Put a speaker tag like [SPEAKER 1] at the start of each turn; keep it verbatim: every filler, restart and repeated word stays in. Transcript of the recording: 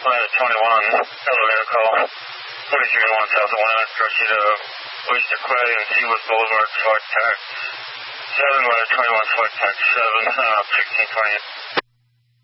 [SPEAKER 1] Atlanta twenty-one, elevator call. forty-three and one South Atlanta, Garcia to Oyster Clay and Seawood Boulevard, flight tax seven, weather twenty-one, flight tax seven, uh, sixteen twenty-eight.